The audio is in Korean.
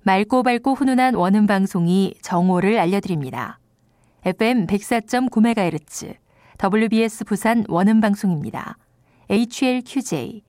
맑고 밝고 훈훈한 원음 방송이 정오를 알려드립니다. FM 104.9MHz WBS 부산 원음 방송입니다. HLQJ